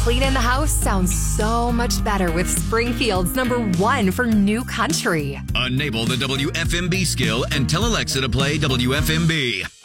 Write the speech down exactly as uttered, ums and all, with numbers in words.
Cleaning the house sounds so much better with Springfield's number one for new country. Enable the W F M B skill and tell Alexa to play W F M B.